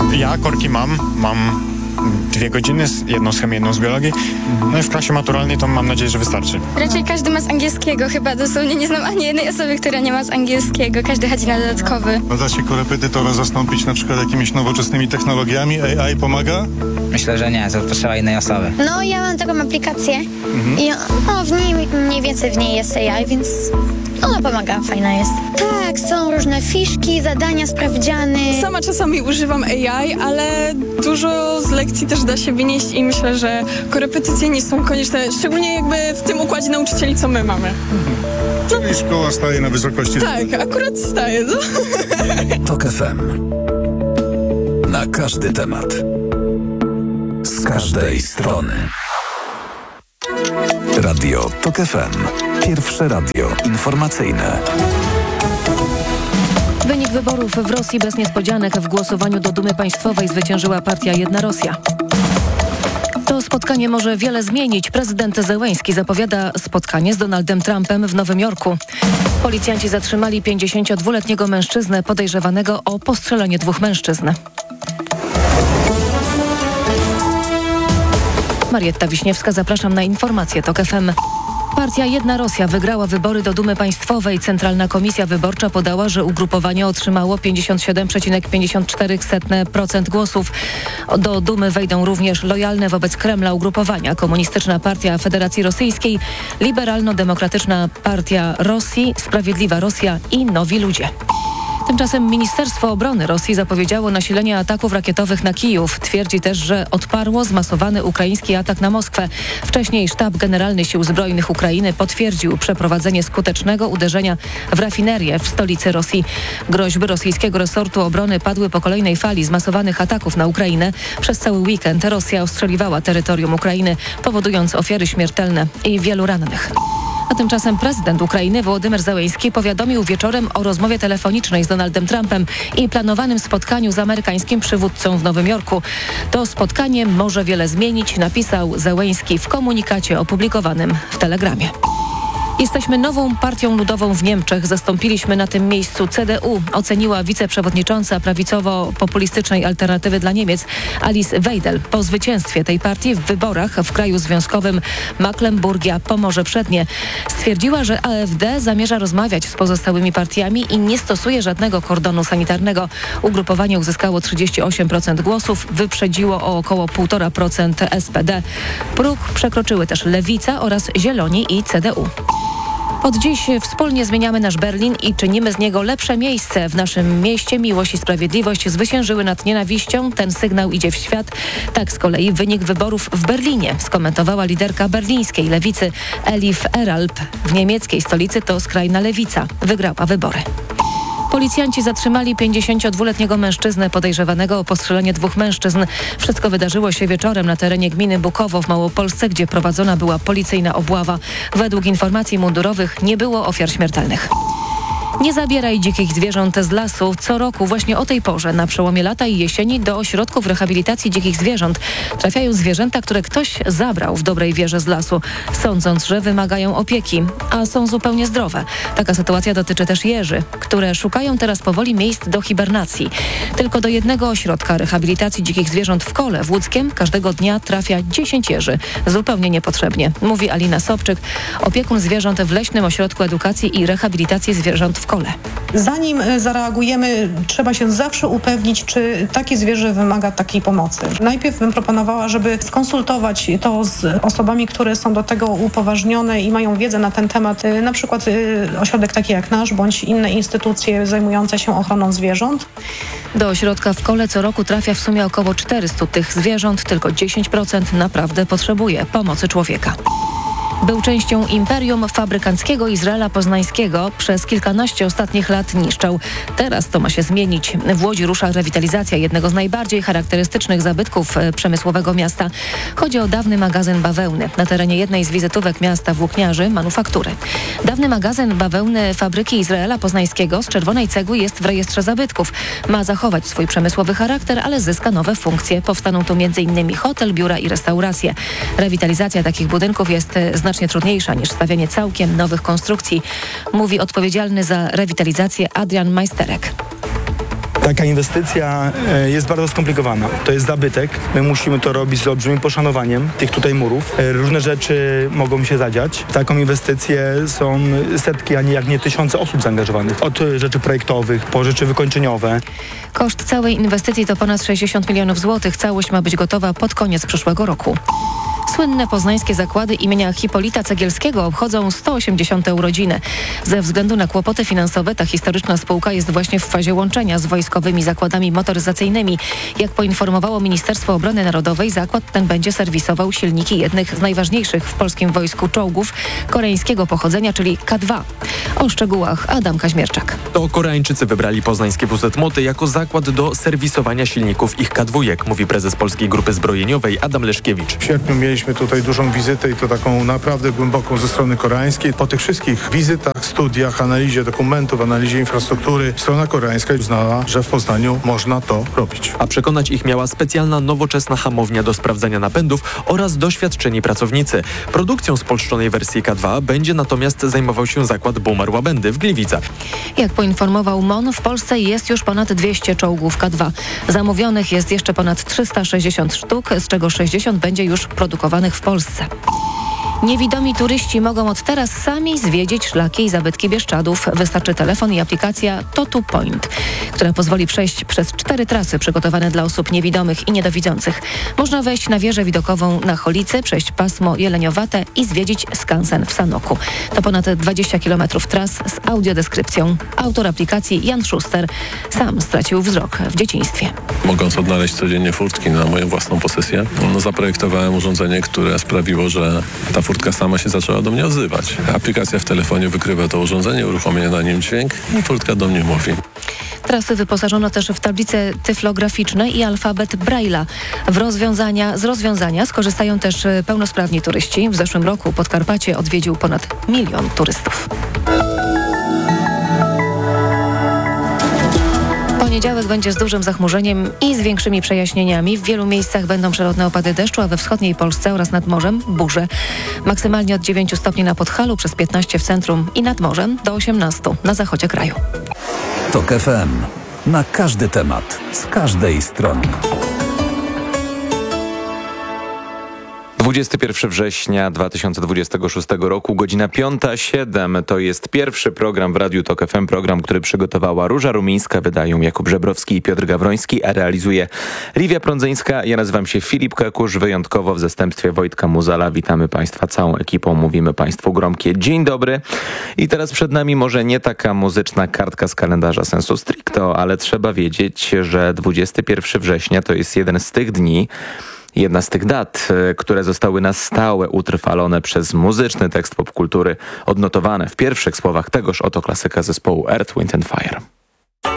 Ja korki mam 2 godziny, jedną z chemii, jedną z biologii. No i w klasie maturalnej to mam nadzieję, że wystarczy. Raczej każdy ma z angielskiego, chyba dosłownie nie znam ani jednej osoby, która nie ma z angielskiego. Każdy chodzi na dodatkowy. Da się korepetytora zastąpić na przykład jakimiś nowoczesnymi technologiami? AI pomaga? Myślę, że nie, to potrzeba innej osoby. No, ja mam taką aplikację i w niej mniej więcej w niej jest AI, więc ona pomaga, fajna jest. Tak, są różne fiszki, zadania, sprawdziany. Sama czasami używam AI, ale dużo z lekcji też da się wynieść i myślę, że korepetycje nie są konieczne, szczególnie jakby w tym układzie nauczycieli, co my mamy. Czyli szkoła staje na wysokości. Tak, akurat staje. No. TOK FM. Na każdy temat. Z każdej strony. Radio TOK FM. Pierwsze radio informacyjne. Wynik wyborów w Rosji bez niespodzianek. W głosowaniu do Dumy Państwowej zwyciężyła partia Jedna Rosja. To spotkanie może wiele zmienić. Prezydent Zełenski zapowiada spotkanie z Donaldem Trumpem w Nowym Jorku. Policjanci zatrzymali 52-letniego mężczyznę podejrzewanego o postrzelenie 2 mężczyzn. Marietta Wiśniewska, zapraszam na informacje TOK FM. Partia Jedna Rosja wygrała wybory do Dumy Państwowej. Centralna Komisja Wyborcza podała, że ugrupowanie otrzymało 57,54% głosów. Do Dumy wejdą również lojalne wobec Kremla ugrupowania Komunistyczna Partia Federacji Rosyjskiej, Liberalno-Demokratyczna Partia Rosji, Sprawiedliwa Rosja i Nowi Ludzie. Tymczasem Ministerstwo Obrony Rosji zapowiedziało nasilenie ataków rakietowych na Kijów. Twierdzi też, że odparło zmasowany ukraiński atak na Moskwę. Wcześniej Sztab Generalny Sił Zbrojnych Ukrainy potwierdził przeprowadzenie skutecznego uderzenia w rafinerię w stolicy Rosji. Groźby rosyjskiego resortu obrony padły po kolejnej fali zmasowanych ataków na Ukrainę. Przez cały weekend Rosja ostrzeliwała terytorium Ukrainy, powodując ofiary śmiertelne i wielu rannych. A tymczasem prezydent Ukrainy Wołodymyr Zełenski powiadomił wieczorem o rozmowie telefonicznej z Donaldem Trumpem i planowanym spotkaniu z amerykańskim przywódcą w Nowym Jorku. To spotkanie może wiele zmienić, napisał Zełenski w komunikacie opublikowanym w Telegramie. Jesteśmy nową partią ludową w Niemczech. Zastąpiliśmy na tym miejscu CDU, oceniła wiceprzewodnicząca prawicowo-populistycznej Alternatywy dla Niemiec Alice Weidel. Po zwycięstwie tej partii w wyborach w kraju związkowym Mecklenburgia-Pomorze Przednie stwierdziła, że AfD zamierza rozmawiać z pozostałymi partiami i nie stosuje żadnego kordonu sanitarnego. Ugrupowanie uzyskało 38% głosów, wyprzedziło o około 1,5% SPD. Próg przekroczyły też Lewica oraz Zieloni i CDU. Od dziś wspólnie zmieniamy nasz Berlin i czynimy z niego lepsze miejsce. W naszym mieście miłość i sprawiedliwość zwyciężyły nad nienawiścią. Ten sygnał idzie w świat. Tak z kolei wynik wyborów w Berlinie skomentowała liderka berlińskiej lewicy Elif Eralp. W niemieckiej stolicy to skrajna lewica wygrała wybory. Policjanci zatrzymali 52-letniego mężczyznę podejrzewanego o postrzelenie 2 mężczyzn. Wszystko wydarzyło się wieczorem na terenie gminy Bukowo w Małopolsce, gdzie prowadzona była policyjna obława. Według informacji mundurowych nie było ofiar śmiertelnych. Nie zabieraj dzikich zwierząt z lasu. Co roku właśnie o tej porze, na przełomie lata i jesieni, do ośrodków rehabilitacji dzikich zwierząt trafiają zwierzęta, które ktoś zabrał w dobrej wierze z lasu, sądząc, że wymagają opieki, a są zupełnie zdrowe. Taka sytuacja dotyczy też jeży, które szukają teraz powoli miejsc do hibernacji. Tylko do jednego ośrodka rehabilitacji dzikich zwierząt w Kole w Łódzkiem każdego dnia trafia 10 jeży. Zupełnie niepotrzebnie, mówi Alina Sobczyk, opiekun zwierząt w Leśnym Ośrodku Edukacji i Rehabilitacji Zwierząt w Kole. Zanim zareagujemy, trzeba się zawsze upewnić, czy takie zwierzę wymaga takiej pomocy. Najpierw bym proponowała, żeby skonsultować to z osobami, które są do tego upoważnione i mają wiedzę na ten temat, na przykład ośrodek taki jak nasz, bądź inne instytucje zajmujące się ochroną zwierząt. Do ośrodka w Kole co roku trafia w sumie około 400 tych zwierząt, tylko 10% naprawdę potrzebuje pomocy człowieka. Był częścią imperium fabrykanckiego Izraela Poznańskiego. Przez kilkanaście ostatnich lat niszczał. Teraz to ma się zmienić. W Łodzi rusza rewitalizacja jednego z najbardziej charakterystycznych zabytków przemysłowego miasta. Chodzi o dawny magazyn bawełny na terenie jednej z wizytówek miasta włókniarzy manufaktury. Dawny magazyn bawełny fabryki Izraela Poznańskiego z czerwonej cegły jest w rejestrze zabytków. Ma zachować swój przemysłowy charakter, ale zyska nowe funkcje. Powstaną tu m.in. hotel, biura i restauracje. Rewitalizacja takich budynków jest znacznie trudniejsza niż stawianie całkiem nowych konstrukcji, mówi odpowiedzialny za rewitalizację Adrian Majsterek. Taka inwestycja jest bardzo skomplikowana. To jest zabytek. My musimy to robić z olbrzymim poszanowaniem tych tutaj murów. Różne rzeczy mogą się zadziać. W taką inwestycję są setki, a nie jak nie tysiące osób zaangażowanych. Od rzeczy projektowych po rzeczy wykończeniowe. Koszt całej inwestycji to ponad 60 milionów złotych. Całość ma być gotowa pod koniec przyszłego roku. Słynne poznańskie zakłady imienia Hipolita Cegielskiego obchodzą 180. urodziny. Ze względu na kłopoty finansowe ta historyczna spółka jest właśnie w fazie łączenia z wojskowymi zakładami motoryzacyjnymi. Jak poinformowało Ministerstwo Obrony Narodowej, zakład ten będzie serwisował silniki jednych z najważniejszych w polskim wojsku czołgów koreańskiego pochodzenia, czyli K2. O szczegółach Adam Kaźmierczak. To Koreańczycy wybrali poznańskie WZ Moty jako zakład do serwisowania silników ich K2, mówi prezes Polskiej Grupy Zbrojeniowej Adam Leszkiewicz. W sierpniu mieliśmy tutaj dużą wizytę i to taką naprawdę głęboką ze strony koreańskiej. Po tych wszystkich wizytach, studiach, analizie dokumentów, analizie infrastruktury, strona koreańska uznała, że w Poznaniu można to robić. A przekonać ich miała specjalna, nowoczesna hamownia do sprawdzania napędów oraz doświadczeni pracownicy. Produkcją spolszczonej wersji K2 będzie natomiast zajmował się zakład Bumar Łabędy w Gliwicach. Jak poinformował MON, w Polsce jest już ponad 200 czołgów K2. Zamówionych jest jeszcze ponad 360 sztuk, z czego 60 będzie już produkowanych w Polsce. Niewidomi turyści mogą od teraz sami zwiedzić szlaki i zabytki Bieszczadów. Wystarczy telefon i aplikacja Totu Point, która pozwoli przejść przez 4 trasy przygotowane dla osób niewidomych i niedowidzących. Można wejść na wieżę widokową na Cholicy, przejść pasmo Jeleniowate i zwiedzić skansen w Sanoku. To ponad 20 km tras z audiodeskrypcją. Autor aplikacji Jan Szuster sam stracił wzrok w dzieciństwie. Mogąc odnaleźć codziennie furtki na moją własną posesję, zaprojektowałem urządzenie, które sprawiło, że ta furtka sama się zaczęła do mnie odzywać. Aplikacja w telefonie wykrywa to urządzenie, uruchamia na nim dźwięk i furtka do mnie mówi. Trasy wyposażono też w tablice tyflograficzne i alfabet Braille'a. Z rozwiązania skorzystają też pełnosprawni turyści. W zeszłym roku Podkarpacie odwiedził ponad 1 milion turystów. Poniedziałek będzie z dużym zachmurzeniem i z większymi przejaśnieniami. W wielu miejscach będą przelotne opady deszczu, a we wschodniej Polsce oraz nad morzem burze. Maksymalnie od 9 stopni na Podhalu, przez 15 w centrum i nad morzem do 18 na zachodzie kraju. TOK FM. Na każdy temat, z każdej strony. 21 września 2026 roku, godzina 5:07. To jest pierwszy program w Radiu TOK FM, program, który przygotowała Róża Rumińska, wydają Jakub Żebrowski i Piotr Gawroński, a realizuje Livia Prądzyńska. Ja nazywam się Filip Kekusz, wyjątkowo w zastępstwie Wojtka Muzala. Witamy Państwa całą ekipą, mówimy Państwu gromkie dzień dobry. I teraz przed nami może nie taka muzyczna kartka z kalendarza sensu stricto, ale trzeba wiedzieć, że 21 września to jest jeden z tych dni, jedna z tych dat, które zostały na stałe utrwalone przez muzyczny tekst popkultury, odnotowane w pierwszych słowach tegoż oto klasyka zespołu Earth, Wind & Fire.